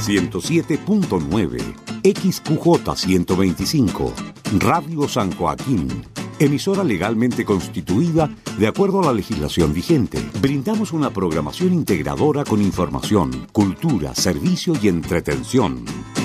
107.9, XQJ 125, Radio San Joaquín, emisora legalmente constituida de acuerdo a la legislación vigente. Brindamos una programación integradora con información, cultura, servicio y entretención.